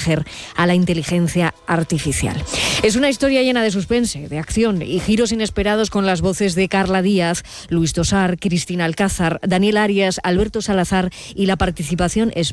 proteger a la inteligencia artificial. Es una historia llena de suspense, de acción y giros inesperados, con las voces de Carla Díaz, Luis Tosar, Cristina Alcázar, Daniel Arias, Alberto Salazar y la participación